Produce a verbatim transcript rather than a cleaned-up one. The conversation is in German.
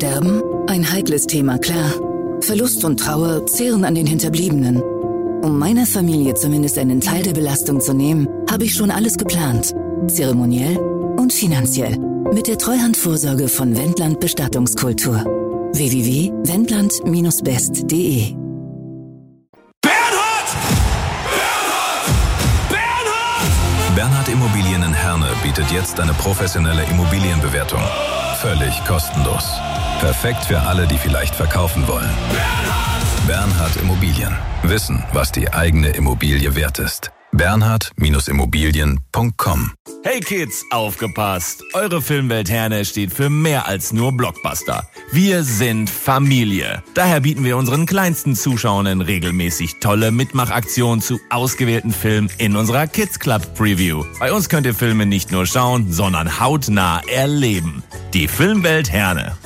Sterben? Ein heikles Thema, klar. Verlust und Trauer zehren an den Hinterbliebenen. Um meiner Familie zumindest einen Teil der Belastung zu nehmen, habe ich schon alles geplant. Zeremoniell und finanziell. Mit der Treuhandvorsorge von Wendland Bestattungskultur. w w w punkt wendland Bindestrich best punkt de Bernhard! Bernhard! Bernhard! Bernhard Immobilien in Herne bietet jetzt eine professionelle Immobilienbewertung. Völlig kostenlos. Perfekt für alle, die vielleicht verkaufen wollen. Bernhard! Bernhard Immobilien. Wissen, was die eigene Immobilie wert ist. Bernhard Immobilien punkt com. Hey Kids, aufgepasst! Eure Filmwelt Herne steht für mehr als nur Blockbuster. Wir sind Familie. Daher bieten wir unseren kleinsten Zuschauern regelmäßig tolle Mitmachaktionen zu ausgewählten Filmen in unserer Kids Club Preview. Bei uns könnt ihr Filme nicht nur schauen, sondern hautnah erleben. Die Filmwelt Herne.